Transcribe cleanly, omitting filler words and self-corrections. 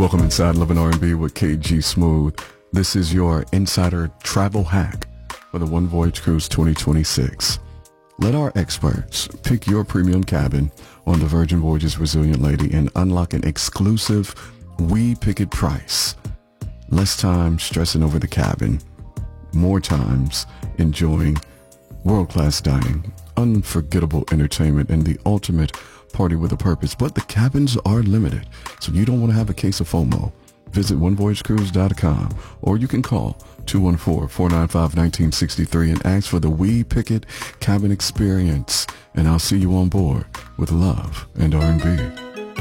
Welcome inside Living R&B with KG Smooth. This is your insider travel hack for the One Voyage Cruise 2026. Let our experts pick your premium cabin on the Virgin Voyages Resilient Lady and unlock an exclusive We Pick It price. Less time stressing over the cabin, more times enjoying world-class dining, unforgettable entertainment, and the ultimate party with a purpose. But the cabins are limited, so you don't want to have a case of FOMO. Visit onevoyagecruise.com, or you can call 214-495-1963 and ask for the We Pick It cabin experience, and I'll see you on board with love and R&B.